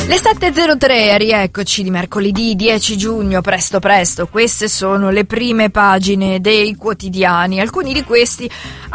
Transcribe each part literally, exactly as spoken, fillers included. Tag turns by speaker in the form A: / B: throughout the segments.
A: Le sette e zero tre, rieccoci di mercoledì dieci giugno, presto presto. Queste sono le prime pagine dei quotidiani. Alcuni di questi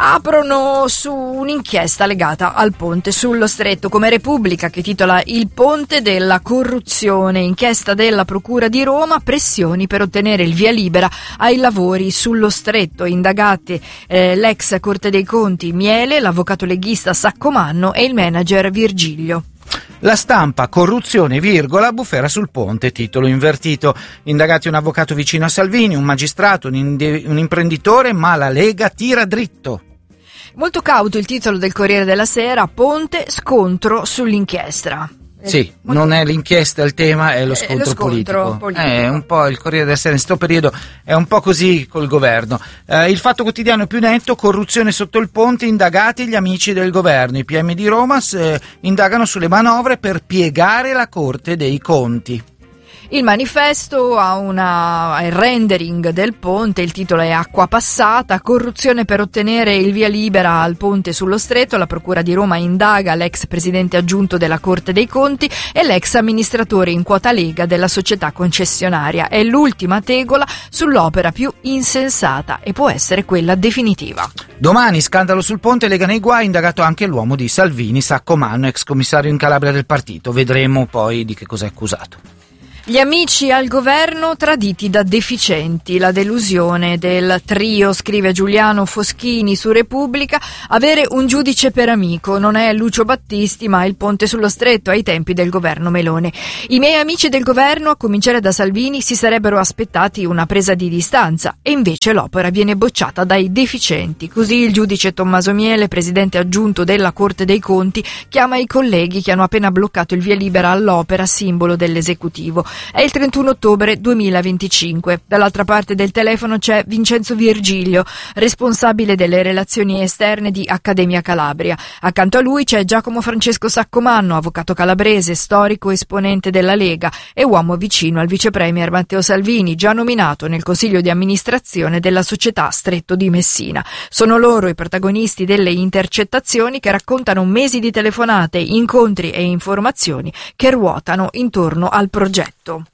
A: aprono su un'inchiesta legata al ponte sullo Stretto, come Repubblica, che titola Il ponte della corruzione, inchiesta della Procura di Roma, pressioni per ottenere il via libera ai lavori sullo Stretto. Indagate eh, l'ex Corte dei Conti Miele, l'avvocato leghista Saccomanno e il manager Virgilio.
B: La Stampa, corruzione, virgola, bufera sul ponte, titolo invertito. Indagati un avvocato vicino a Salvini, un magistrato, un, inde- un imprenditore, ma la Lega tira dritto.
A: Molto cauto il titolo del Corriere della Sera, ponte, scontro sull'inchiesta.
B: Sì, Molto... non è l'inchiesta il tema, è lo scontro, è lo scontro politico. politico. È un po' il Corriere della Sera in questo periodo è un po' così col governo. Eh, il Fatto Quotidiano più netto, corruzione sotto il ponte, indagati gli amici del governo. I P M di Roma eh, indagano sulle manovre per piegare la Corte dei Conti.
A: Il Manifesto ha una il rendering del ponte, il titolo è Acqua passata, corruzione per ottenere il via libera al ponte sullo Stretto, la Procura di Roma indaga l'ex presidente aggiunto della Corte dei Conti e l'ex amministratore in quota Lega della società concessionaria. È l'ultima tegola sull'opera più insensata e può essere quella definitiva.
B: Domani scandalo sul ponte, Lega nei guai, indagato anche l'uomo di Salvini, Saccomanno, ex commissario in Calabria del partito. Vedremo poi di che cosa è accusato.
A: Gli amici al governo traditi da deficienti, la delusione del trio, scrive Giuliano Foschini su Repubblica. Avere un giudice per amico non è Lucio Battisti ma il ponte sullo Stretto ai tempi del governo Meloni. I miei amici del governo, a cominciare da Salvini, si sarebbero aspettati una presa di distanza e invece l'opera viene bocciata dai deficienti. Così il giudice Tommaso Miele, presidente aggiunto della Corte dei Conti, chiama i colleghi che hanno appena bloccato il via libera all'opera, simbolo dell'esecutivo. È il trentuno ottobre duemilaventicinque. Dall'altra parte del telefono c'è Vincenzo Virgilio, responsabile delle relazioni esterne di Accademia Calabria. Accanto a lui c'è Giacomo Francesco Saccomanno, avvocato calabrese, storico esponente della Lega e uomo vicino al vice premier Matteo Salvini, già nominato nel consiglio di amministrazione della società Stretto di Messina. Sono loro i protagonisti delle intercettazioni che raccontano mesi di telefonate, incontri e informazioni che ruotano intorno al progetto.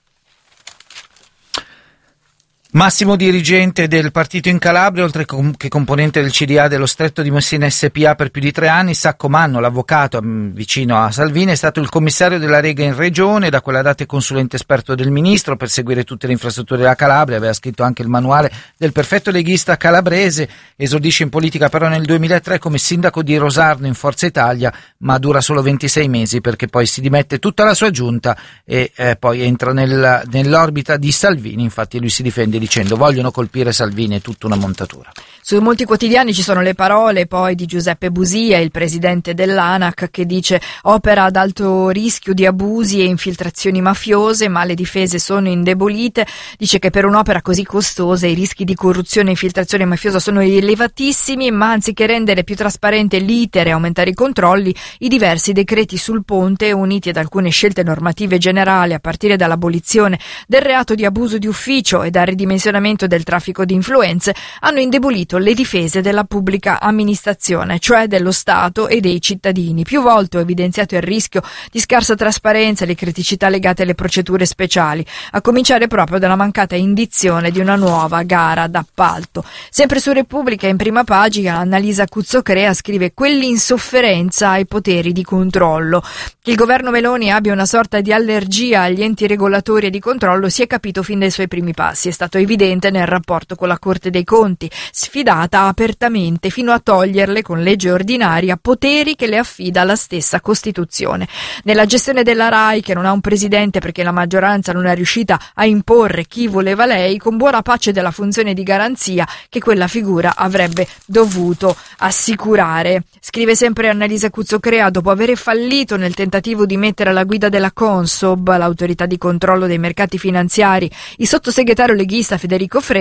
B: Massimo dirigente del partito in Calabria, oltre che componente del C D A dello Stretto di Messina S P A per più di tre anni, Saccomanno, l'avvocato vicino a Salvini, è stato il commissario della Lega in regione, da quella data è consulente esperto del ministro per seguire tutte le infrastrutture della Calabria, aveva scritto anche il manuale del perfetto leghista calabrese, esordisce in politica però nel duemilatré come sindaco di Rosarno in Forza Italia, ma dura solo ventisei mesi perché poi si dimette tutta la sua giunta e eh, poi entra nel, nell'orbita di Salvini, infatti lui si difende dicendo vogliono colpire Salvini, è tutta una montatura.
A: Su molti quotidiani ci sono le parole poi di Giuseppe Busia, il presidente dell'ANAC, che dice opera ad alto rischio di abusi e infiltrazioni mafiose, ma le difese sono indebolite. Dice che per un'opera così costosa i rischi di corruzione e infiltrazione mafiosa sono elevatissimi, ma anziché rendere più trasparente l'iter e aumentare i controlli, i diversi decreti sul ponte, uniti ad alcune scelte normative generali a partire dall'abolizione del reato di abuso di ufficio e dal ridimensionamento del traffico di influenze, hanno indebolito le difese della pubblica amministrazione, cioè dello Stato e dei cittadini. Più volte ho evidenziato il rischio di scarsa trasparenza e le criticità legate alle procedure speciali, a cominciare proprio dalla mancata indizione di una nuova gara d'appalto. Sempre su Repubblica, in prima pagina, Annalisa Cuzzocrea scrive quell'insofferenza ai poteri di controllo. Che il governo Meloni abbia una sorta di allergia agli enti regolatori e di controllo si è capito fin dai suoi primi passi, è stato evidente nel rapporto con la Corte dei Conti, sfidata apertamente fino a toglierle con legge ordinaria poteri che le affida la stessa Costituzione. Nella gestione della RAI, che non ha un presidente perché la maggioranza non è riuscita a imporre chi voleva lei, con buona pace della funzione di garanzia che quella figura avrebbe dovuto assicurare. Scrive sempre Annalisa Cuzzocrea, dopo aver fallito nel tentativo di mettere alla guida della Consob, l'autorità di controllo dei mercati finanziari, il sottosegretario leghista Federico Freni,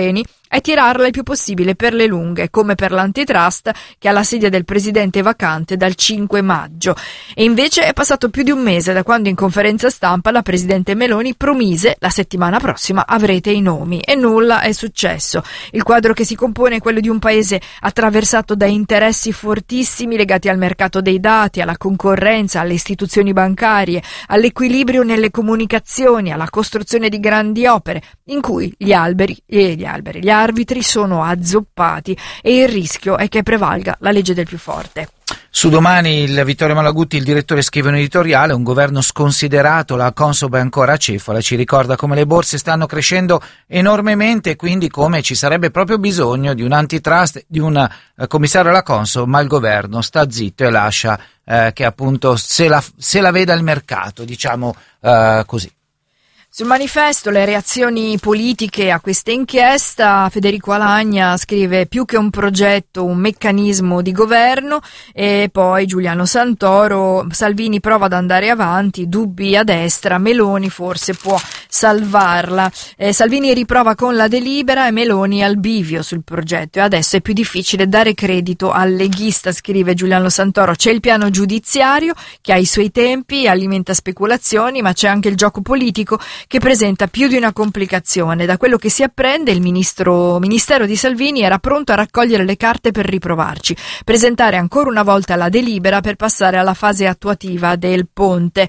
A: è tirarla il più possibile per le lunghe, come per l'antitrust che ha la sedia del presidente vacante dal cinque maggio. E invece è passato più di un mese da quando in conferenza stampa la presidente Meloni promise la settimana prossima avrete i nomi e nulla è successo. Il quadro che si compone è quello di un paese attraversato da interessi fortissimi legati al mercato dei dati, alla concorrenza, alle istituzioni bancarie, all'equilibrio nelle comunicazioni, alla costruzione di grandi opere, in cui gli alberi e gli alberi, gli arbitri sono azzoppati e il rischio è che prevalga la legge del più forte.
B: Su Domani il Vittorio Malaguti, il direttore, scrive un editoriale: un governo sconsiderato, la Consob è ancora acefola, ci ricorda come le borse stanno crescendo enormemente e quindi come ci sarebbe proprio bisogno di un antitrust, di un eh, commissario alla Consob, ma il governo sta zitto e lascia eh, che appunto se la, se la veda il mercato, diciamo eh, così.
A: Sul Manifesto le reazioni politiche a questa inchiesta, Federico Alagna scrive più che un progetto, un meccanismo di governo, e poi Giuliano Santoro, Salvini prova ad andare avanti, dubbi a destra, Meloni forse può salvarla. Eh, Salvini riprova con la delibera e Meloni al bivio sul progetto e adesso è più difficile dare credito al leghista, scrive Giuliano Santoro. C'è il piano giudiziario che ha i suoi tempi, alimenta speculazioni, ma c'è anche il gioco politico che presenta più di una complicazione. Da quello che si apprende, il ministro, Ministero di Salvini era pronto a raccogliere le carte per riprovarci, presentare ancora una volta la delibera per passare alla fase attuativa del ponte,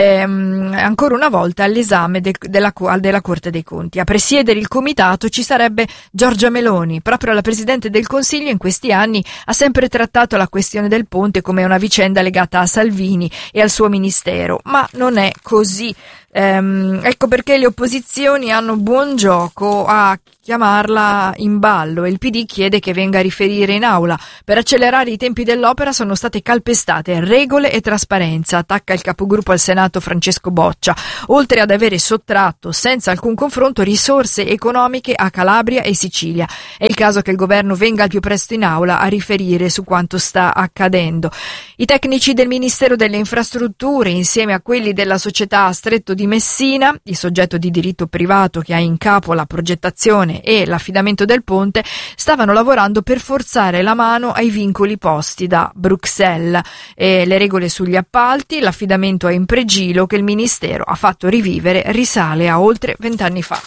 A: ehm, ancora una volta all'esame de, della, della Corte dei Conti. A presiedere il comitato ci sarebbe Giorgia Meloni. Proprio la Presidente del Consiglio in questi anni ha sempre trattato la questione del ponte come una vicenda legata a Salvini e al suo ministero, ma non è così. Ehm, ecco perché le opposizioni hanno buon gioco a chiamarla in ballo e il P D chiede che venga a riferire in aula. Per accelerare i tempi dell'opera sono state calpestate regole e trasparenza, attacca il capogruppo al Senato Francesco Boccia, oltre ad avere sottratto senza alcun confronto risorse economiche a Calabria e Sicilia. È il caso che il governo venga al più presto in aula a riferire su quanto sta accadendo. I tecnici del Ministero delle Infrastrutture, insieme a quelli della società Stretto di Messina, il soggetto di diritto privato che ha in capo la progettazione e l'affidamento del ponte, stavano lavorando per forzare la mano ai vincoli posti da Bruxelles. E le regole sugli appalti, l'affidamento a Impregilo che il Ministero ha fatto rivivere risale a oltre vent'anni fa.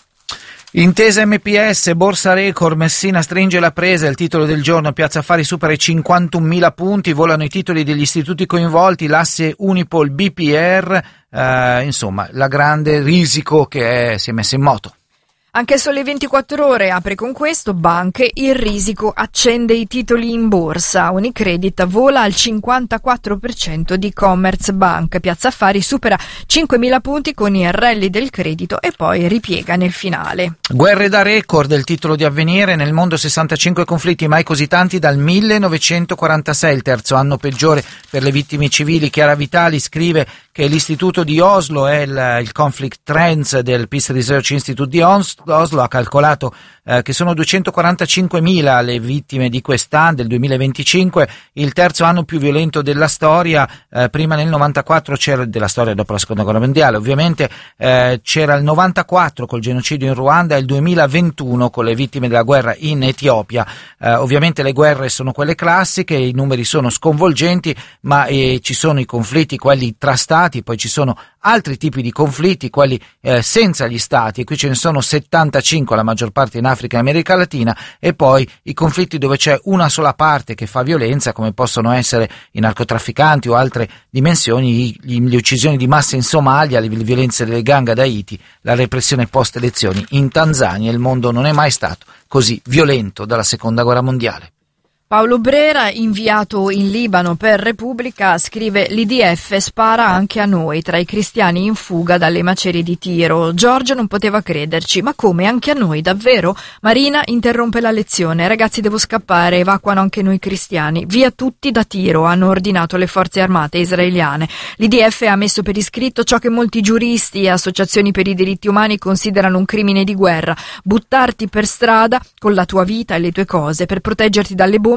B: Intesa M P S, borsa record, Messina stringe la presa, il titolo del giorno, Piazza Affari supera i cinquantunomila punti, volano i titoli degli istituti coinvolti, l'asse Unipol, B P R, eh, insomma, la grande risico che è, si è messa in moto.
A: Anche Sole ventiquattro Ore apre con questo: banche, il risico accende i titoli in borsa. Unicredit vola al cinquantaquattro per cento di Commerzbank. Piazza Affari supera cinquemila punti con i rally del credito e poi ripiega nel finale.
B: Guerre da record, il titolo di Avvenire, nel mondo sessantacinque conflitti, mai così tanti dal millenovecentoquarantasei, il terzo anno peggiore per le vittime civili. Chiara Vitali scrive che l'istituto di Oslo è il, il Conflict Trends del Peace Research Institute di Oslo, ha calcolato eh, che sono duecentoquarantacinquemila le vittime di quest'anno, del duemilaventicinque, il terzo anno più violento della storia. Eh, prima nel novantaquattro c'era, della storia dopo la seconda guerra mondiale ovviamente, eh, c'era il novantaquattro col genocidio in Ruanda e il duemilaventuno con le vittime della guerra in Etiopia. Eh, ovviamente le guerre sono quelle classiche, i numeri sono sconvolgenti, ma eh, ci sono i conflitti, quelli tra stati, poi ci sono altri tipi di conflitti, quelli eh, senza gli stati, e qui ce ne sono settantacinque, la maggior parte in Africa e America Latina, e poi i conflitti dove c'è una sola parte che fa violenza, come possono essere i narcotrafficanti o altre dimensioni, gli, le uccisioni di massa in Somalia, le violenze delle gang ad Haiti, la repressione post elezioni in Tanzania. Il mondo non è mai stato così violento dalla seconda guerra mondiale.
A: Paolo Brera, inviato in Libano per Repubblica, scrive: l'I D F spara anche a noi, tra i cristiani in fuga dalle macerie di Tiro. Giorgio non poteva crederci. Ma come, anche a noi, davvero? Marina interrompe la lezione. Ragazzi, devo scappare, evacuano anche noi cristiani. Via tutti da Tiro, hanno ordinato le forze armate israeliane. L'I D F ha messo per iscritto ciò che molti giuristi e associazioni per i diritti umani considerano un crimine di guerra: buttarti per strada con la tua vita e le tue cose per proteggerti dalle bombe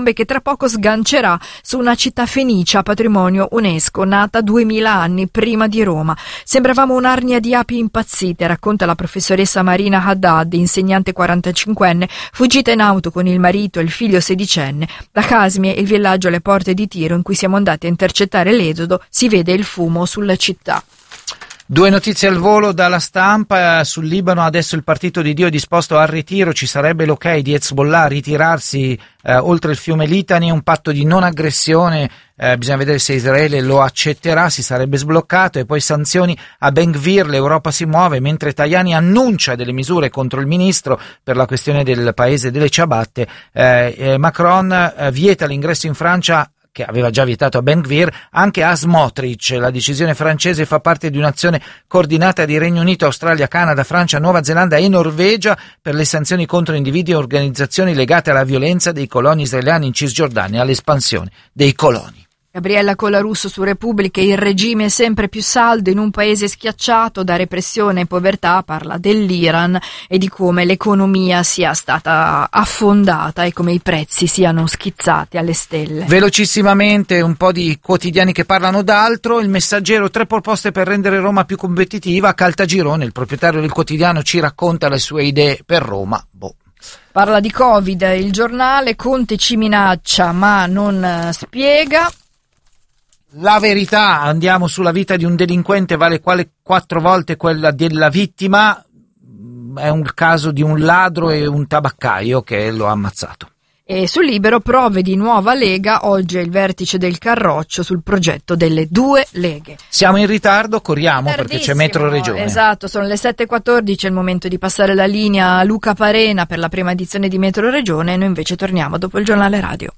A: tombe che tra poco sgancerà su una città fenicia patrimonio UNESCO, nata duemila anni prima di Roma. Sembravamo un'arnia di api impazzite, racconta la professoressa Marina Haddad, insegnante quarantacinquenne, fuggita in auto con il marito e il figlio sedicenne. Da Casmie, il villaggio alle porte di Tiro in cui siamo andati a intercettare l'esodo, si vede il fumo sulla città.
B: Due notizie al volo dalla stampa. Sul Libano adesso il partito di Dio è disposto al ritiro, ci sarebbe l'ok di Hezbollah a ritirarsi eh, oltre il fiume Litani, un patto di non aggressione, eh, bisogna vedere se Israele lo accetterà, si sarebbe sbloccato. E poi sanzioni a Ben Gvir, l'Europa si muove, mentre Tajani annuncia delle misure contro il ministro per la questione del paese delle ciabatte. eh, eh, Macron eh, vieta l'ingresso in Francia, che aveva già vietato a Ben Gvir, anche a Smotrich. La decisione francese fa parte di un'azione coordinata di Regno Unito, Australia, Canada, Francia, Nuova Zelanda e Norvegia per le sanzioni contro individui e organizzazioni legate alla violenza dei coloni israeliani in Cisgiordania e all'espansione dei coloni.
A: Gabriella Colarusso su Repubblica, il regime è sempre più saldo in un paese schiacciato da repressione e povertà, parla dell'Iran e di come l'economia sia stata affondata e come i prezzi siano schizzati alle stelle.
B: Velocissimamente un po' di quotidiani che parlano d'altro. Il Messaggero, tre proposte per rendere Roma più competitiva. Caltagirone, il proprietario del quotidiano, ci racconta le sue idee per Roma. Boh.
A: Parla di Covid, il giornale, Conte ci minaccia ma non uh, spiega.
B: La Verità, andiamo sulla vita di un delinquente, vale quale quattro volte quella della vittima. È un caso di un ladro e un tabaccaio che lo ha ammazzato.
A: E sul Libero, prove di nuova Lega, oggi è il vertice del Carroccio sul progetto delle due leghe.
B: Siamo in ritardo, corriamo perché c'è Metro Regione.
A: Esatto, sono le sette e quattordici, è il momento di passare la linea a Luca Parena per la prima edizione di Metro Regione e noi invece torniamo dopo il giornale radio.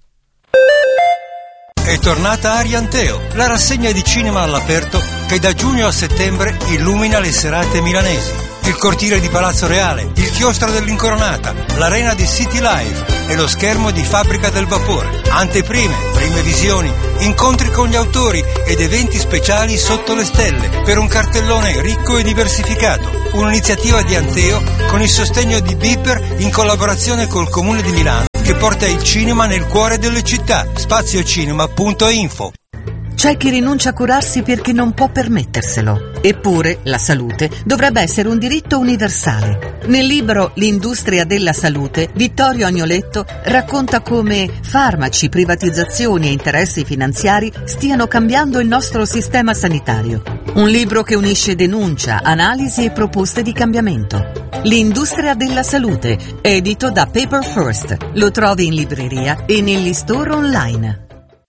C: È tornata Arianteo, la rassegna di cinema all'aperto che da giugno a settembre illumina le serate milanesi. Il cortile di Palazzo Reale, il chiostro dell'Incoronata, l'arena di City Life e lo schermo di Fabbrica del Vapore. Anteprime, prime visioni, incontri con gli autori ed eventi speciali sotto le stelle per un cartellone ricco e diversificato. Un'iniziativa di Anteo con il sostegno di Beeper in collaborazione col Comune di Milano che porta il cinema nel cuore delle città. spaziocinema punto info.
D: C'è chi rinuncia a curarsi perché non può permetterselo. Eppure la salute dovrebbe essere un diritto universale. Nel libro L'industria della salute, Vittorio Agnoletto racconta come farmaci, privatizzazioni e interessi finanziari stiano cambiando il nostro sistema sanitario. Un libro che unisce denuncia, analisi e proposte di cambiamento. L'industria della salute, edito da Paper First. Lo trovi in libreria e negli store online.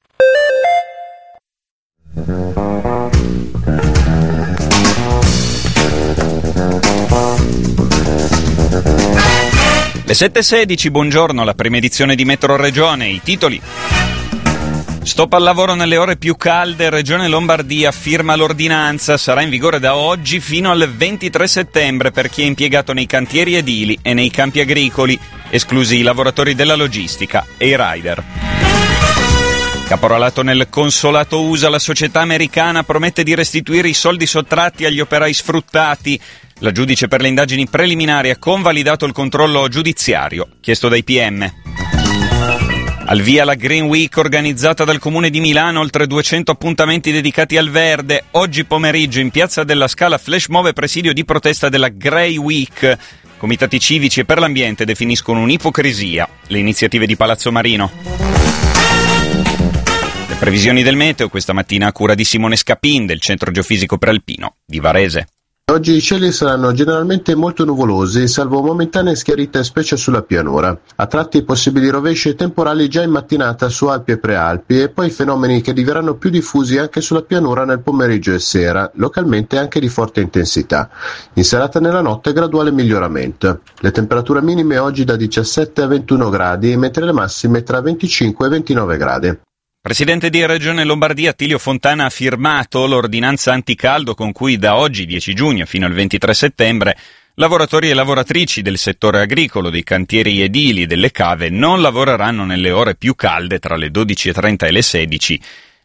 E: Le sette e sedici, buongiorno, la prima edizione di Metro Regione, i titoli. Stop al lavoro nelle ore più calde, Regione Lombardia firma l'ordinanza, sarà in vigore da oggi fino al ventitré settembre per chi è impiegato nei cantieri edili e nei campi agricoli, esclusi i lavoratori della logistica e i rider. Caporalato nel consolato U S A, la società americana promette di restituire i soldi sottratti agli operai sfruttati. La giudice per le indagini preliminari ha convalidato il controllo giudiziario chiesto dai P M. Al via la Green Week organizzata dal Comune di Milano, oltre duecento appuntamenti dedicati al verde. Oggi pomeriggio in Piazza della Scala flash mob e presidio di protesta della Grey Week. Comitati civici e per l'ambiente definiscono un'ipocrisia le iniziative di Palazzo Marino. Le previsioni del meteo questa mattina a cura di Simone Scapin del Centro Geofisico Prealpino di Varese.
F: Oggi i cieli saranno generalmente molto nuvolosi, salvo momentanee schiarite specie sulla pianura. A tratti possibili rovesci e temporali già in mattinata su Alpi e Prealpi e poi fenomeni che diverranno più diffusi anche sulla pianura nel pomeriggio e sera, localmente anche di forte intensità. In serata nella notte graduale miglioramento. Le temperature minime oggi da diciassette a ventuno gradi, mentre le massime tra venticinque e ventinove gradi.
E: Presidente di Regione Lombardia Attilio Fontana ha firmato l'ordinanza anticaldo con cui da oggi dieci giugno fino al ventitré settembre lavoratori e lavoratrici del settore agricolo, dei cantieri edili e delle cave non lavoreranno nelle ore più calde tra le dodici e trenta e le sedici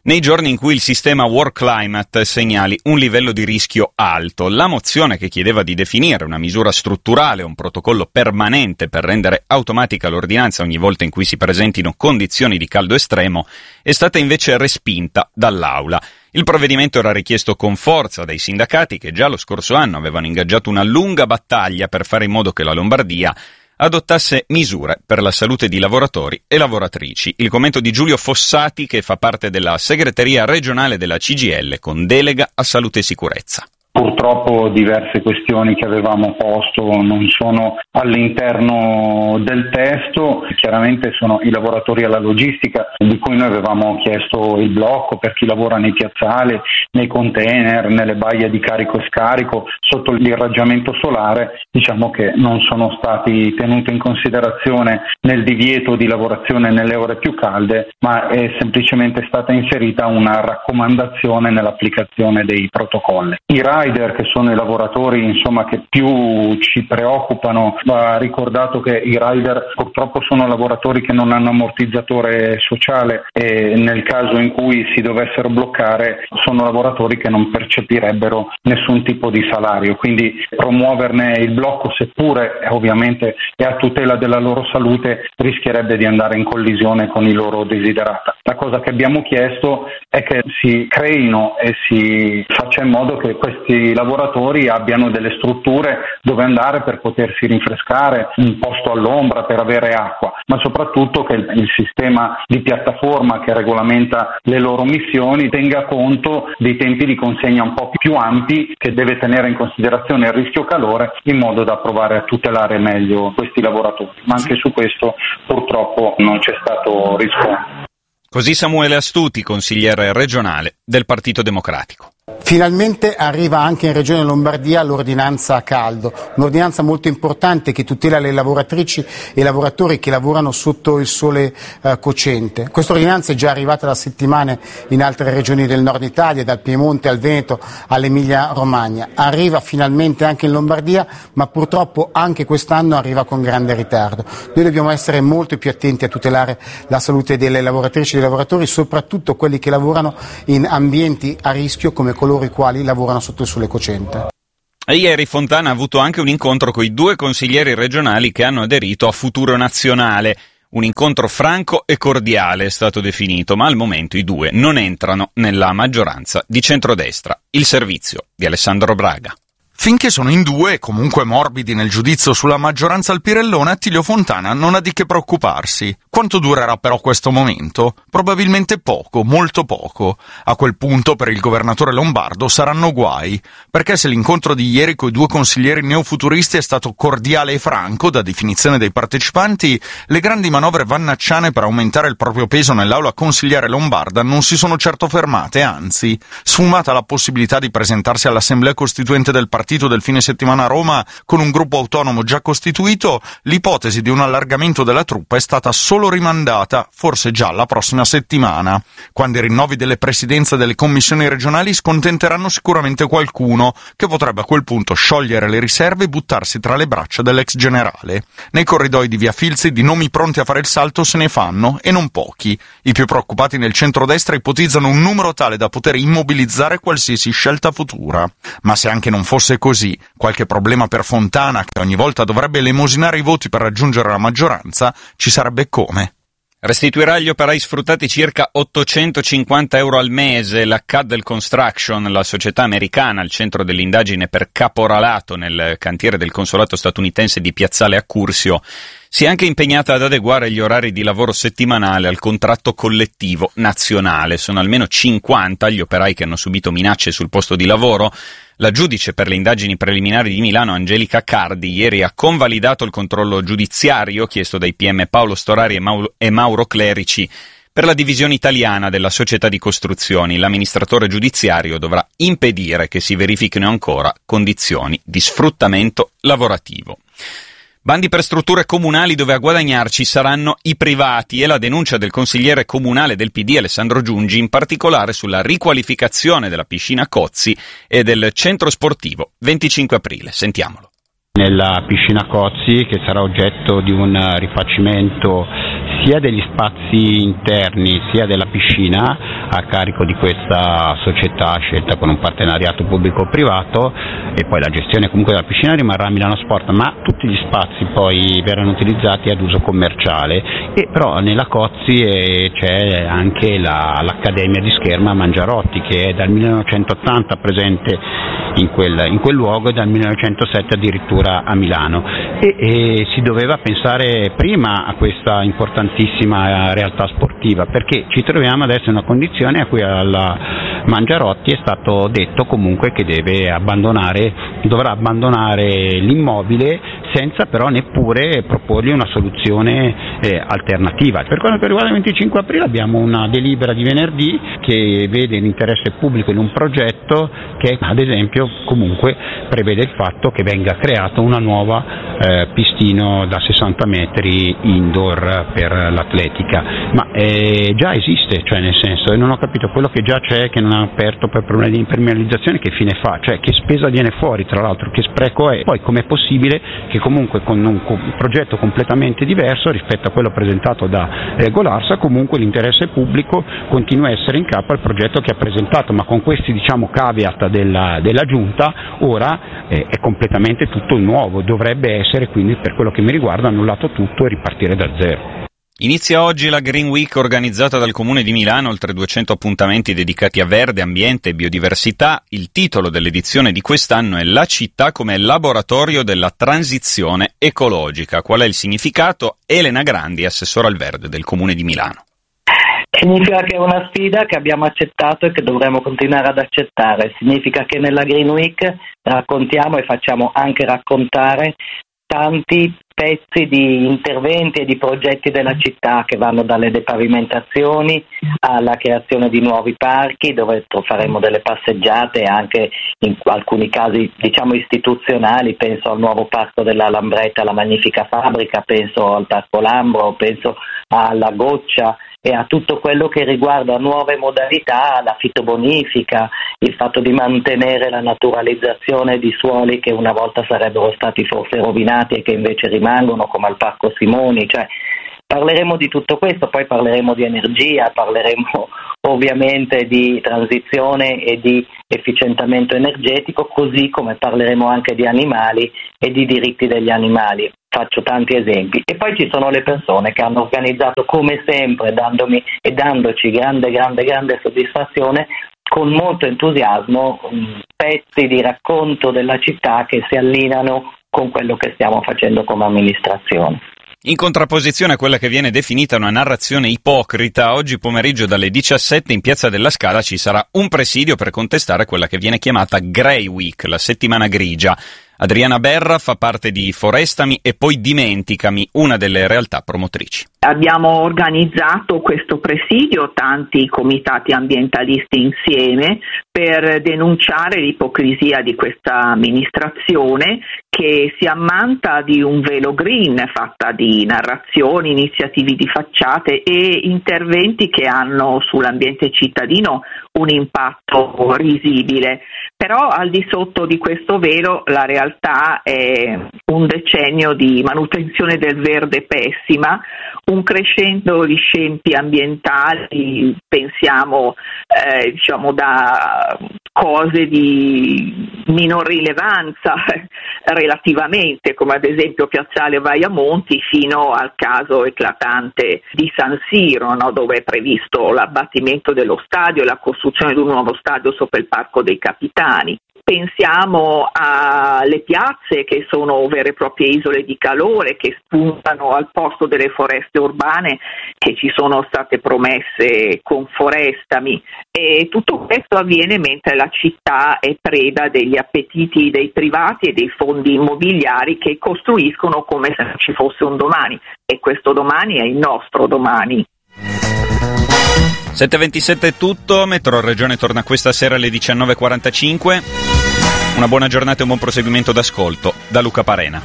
E: nei giorni in cui il sistema Work Climate segnali un livello di rischio alto. La mozione che chiedeva di definire una misura strutturale, un protocollo permanente per rendere automatica l'ordinanza ogni volta in cui si presentino condizioni di caldo estremo, è stata invece respinta dall'Aula. Il provvedimento era richiesto con forza dai sindacati che già lo scorso anno avevano ingaggiato una lunga battaglia per fare in modo che la Lombardia adottasse misure per la salute di lavoratori e lavoratrici. Il commento di Giulio Fossati, che fa parte della segreteria regionale della C G I L con delega a salute e sicurezza.
G: Purtroppo diverse questioni che avevamo posto non sono all'interno del testo, chiaramente sono i lavoratori alla logistica di cui noi avevamo chiesto il blocco per chi lavora nei piazzali, nei container, nelle baie di carico e scarico, sotto l'irraggiamento solare, diciamo che non sono stati tenuti in considerazione nel divieto di lavorazione nelle ore più calde, ma è semplicemente stata inserita una raccomandazione nell'applicazione dei protocolli. I rider, che sono i lavoratori insomma che più ci preoccupano, va ricordato che i rider purtroppo sono lavoratori che non hanno ammortizzatore sociale e nel caso in cui si dovessero bloccare sono lavoratori che non percepirebbero nessun tipo di salario, quindi promuoverne il blocco, seppure ovviamente è a tutela della loro salute, rischierebbe di andare in collisione con i loro desiderata. La cosa che abbiamo chiesto è che si creino e si faccia in modo che questi i lavoratori abbiano delle strutture dove andare per potersi rinfrescare, un posto all'ombra per avere acqua, ma soprattutto che il sistema di piattaforma che regolamenta le loro missioni tenga conto dei tempi di consegna un po' più ampi, che deve tenere in considerazione il rischio calore in modo da provare a tutelare meglio questi lavoratori. Ma anche su questo purtroppo non c'è stato riscontro.
E: Così Samuele Astuti, consigliere regionale del Partito Democratico.
H: Finalmente arriva anche in Regione Lombardia l'ordinanza a caldo, un'ordinanza molto importante che tutela le lavoratrici e i lavoratori che lavorano sotto il sole eh, cocente. Questa ordinanza è già arrivata da settimane in altre regioni del nord Italia, dal Piemonte al Veneto all'Emilia Romagna. Arriva finalmente anche in Lombardia, ma purtroppo anche quest'anno arriva con grande ritardo. Noi dobbiamo essere molto più attenti a tutelare la salute delle lavoratrici e dei lavoratori, soprattutto quelli che lavorano in ambienti a rischio come coloro i quali lavorano sotto il sole cocente.
E: E ieri Fontana ha avuto anche un incontro con i due consiglieri regionali che hanno aderito a Futuro Nazionale. Un incontro franco e cordiale è stato definito, ma al momento i due non entrano nella maggioranza di centrodestra. Il servizio di Alessandro Braga.
I: Finché sono in due e comunque morbidi nel giudizio sulla maggioranza al Pirellone, Attilio Fontana non ha di che preoccuparsi. Quanto durerà però questo momento? Probabilmente poco, molto poco. A quel punto per il governatore lombardo saranno guai, perché se l'incontro di ieri coi due consiglieri neofuturisti è stato cordiale e franco, da definizione dei partecipanti, le grandi manovre vannacciane per aumentare il proprio peso nell'aula consigliare lombarda non si sono certo fermate, anzi, sfumata la possibilità di presentarsi all'assemblea costituente del partito del fine settimana a Roma con un gruppo autonomo già costituito, l'ipotesi di un allargamento della truppa è stata solo rimandata, forse già la prossima settimana, quando i rinnovi delle presidenze delle commissioni regionali scontenteranno sicuramente qualcuno, che potrebbe a quel punto sciogliere le riserve e buttarsi tra le braccia dell'ex generale. Nei corridoi di via Filzi di nomi pronti a fare il salto se ne fanno, e non pochi. I più preoccupati nel centrodestra ipotizzano un numero tale da poter immobilizzare qualsiasi scelta futura. Ma se anche non fosse così, qualche problema per Fontana, che ogni volta dovrebbe elemosinare i voti per raggiungere la maggioranza, ci sarebbe come.
E: Restituirà agli operai sfruttati circa ottocentocinquanta euro al mese. La Caddell Construction, la società americana al centro dell'indagine per caporalato nel cantiere del consolato statunitense di Piazzale Accursio, si è anche impegnata ad adeguare gli orari di lavoro settimanale al contratto collettivo nazionale. Sono almeno cinquanta gli operai che hanno subito minacce sul posto di lavoro. La giudice per le indagini preliminari di Milano, Angelica Cardi, ieri ha convalidato il controllo giudiziario chiesto dai P M Paolo Storari e, Mau- e Mauro Clerici per la divisione italiana della società di costruzioni. L'amministratore giudiziario dovrà impedire che si verifichino ancora condizioni di sfruttamento lavorativo. Bandi per strutture comunali dove a guadagnarci saranno i privati, e la denuncia del consigliere comunale del P D Alessandro Giungi, in particolare sulla riqualificazione della piscina Cozzi e del centro sportivo venticinque aprile. Sentiamolo.
J: Nella piscina Cozzi, che sarà oggetto di un rifacimento sia degli spazi interni sia della piscina a carico di questa società scelta con un partenariato pubblico-privato, e poi la gestione comunque della piscina rimarrà a Milano Sport, ma tutti gli spazi poi verranno utilizzati ad uso commerciale. E però nella Cozzi eh, c'è anche la, l'Accademia di Scherma Mangiarotti, che è dal millenovecentottanta presente in quel, in quel luogo e dal millenovecentosette addirittura a Milano, e, e si doveva pensare prima a questa importantissima realtà sportiva, perché ci troviamo adesso in una condizione a cui alla Mangiarotti è stato detto comunque che deve abbandonare, dovrà abbandonare l'immobile senza però neppure proporgli una soluzione eh, alternativa. Per quanto riguarda il venticinque aprile abbiamo una delibera di venerdì che vede l'interesse pubblico in un progetto che ad esempio comunque prevede il fatto che venga creata una nuova eh, pistino da sessanta metri indoor per l'atletica, ma eh, già esiste, cioè nel senso, e non ho capito quello che già c'è che non ha aperto per problemi di impermeabilizzazione, che fine fa, cioè che spesa viene fuori, tra l'altro che spreco è, poi com'è possibile che comunque con un, con un progetto completamente diverso rispetto a quello presentato da eh, Golarsa comunque l'interesse pubblico continua a essere in capo al progetto che ha presentato, ma con questi diciamo caveat della, della Giunta ora eh, è completamente tutto nuovo, dovrebbe essere quindi per quello che mi riguarda annullato tutto e ripartire da zero.
E: Inizia oggi la Green Week organizzata dal Comune di Milano, oltre duecento appuntamenti dedicati a verde, ambiente e biodiversità. Il titolo dell'edizione di quest'anno è La città come laboratorio della transizione ecologica. Qual è il significato? Elena Grandi, assessora al verde del Comune di Milano.
K: Significa che è una sfida che abbiamo accettato e che dovremo continuare ad accettare. Significa che nella Green Week raccontiamo e facciamo anche raccontare tanti pezzi di interventi e di progetti della città che vanno dalle depavimentazioni alla creazione di nuovi parchi dove faremo delle passeggiate anche in alcuni casi diciamo istituzionali, penso al nuovo parco della Lambretta, la magnifica fabbrica, penso al parco Lambro, penso alla Goccia e a tutto quello che riguarda nuove modalità, la fitobonifica, il fatto di mantenere la naturalizzazione di suoli che una volta sarebbero stati forse rovinati e che invece rimangono, come al Parco Simoni, cioè parleremo di tutto questo, poi parleremo di energia, parleremo ovviamente di transizione e di efficientamento energetico, così come parleremo anche di animali e di diritti degli animali. Faccio tanti esempi. E poi ci sono le persone che hanno organizzato come sempre, dandomi e dandoci grande, grande, grande soddisfazione, con molto entusiasmo, pezzi di racconto della città che si allineano con quello che stiamo facendo come amministrazione.
E: In contrapposizione a quella che viene definita una narrazione ipocrita, oggi pomeriggio dalle diciassette in Piazza della Scala ci sarà un presidio per contestare quella che viene chiamata Grey Week, la settimana grigia. Adriana Berra fa parte di Forestami e poi Dimenticami, una delle realtà promotrici.
L: Abbiamo organizzato questo presidio, tanti comitati ambientalisti insieme, per denunciare l'ipocrisia di questa amministrazione che si ammanta di un velo green fatta di narrazioni, iniziative di facciate e interventi che hanno sull'ambiente cittadino un impatto risibile. Però al di sotto di questo velo la realtà è un decennio di manutenzione del verde pessima, un crescendo di scempi ambientali, pensiamo eh, diciamo da cose di minor rilevanza relativamente, come ad esempio Piazzale Vaiamonti, fino al caso eclatante di San Siro, no, dove è previsto l'abbattimento dello stadio e la costruzione di un nuovo stadio sopra il Parco dei Capitani. Pensiamo alle piazze che sono vere e proprie isole di calore che spuntano al posto delle foreste urbane che ci sono state promesse con Forestami, e tutto questo avviene mentre la città è preda degli appetiti dei privati e dei fondi immobiliari che costruiscono come se non ci fosse un domani, e questo domani è il nostro domani.
E: sette e ventisette è tutto, Metro Regione torna questa sera alle diciannove e quarantacinque. Una buona giornata e un buon proseguimento d'ascolto. Da Luca Parena.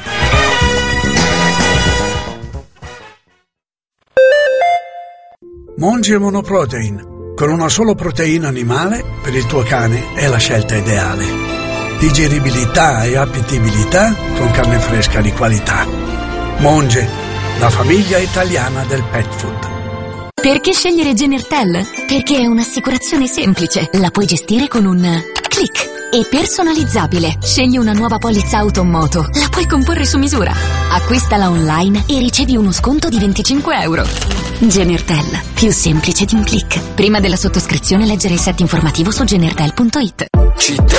M: Monge Monoprotein. Con una sola proteina animale, per il tuo cane è la scelta ideale. Digeribilità e appetibilità con carne fresca di qualità. Monge. la famiglia italiana del pet food.
N: Perché scegliere Genertel? Perché è un'assicurazione semplice, la puoi gestire con un click e personalizzabile. Scegli una nuova polizza auto o moto, la puoi comporre su misura. Acquistala online e ricevi uno sconto di venticinque euro. Genertel, più semplice di un click. Prima della sottoscrizione leggere il set informativo su genertel punto it.
O: Città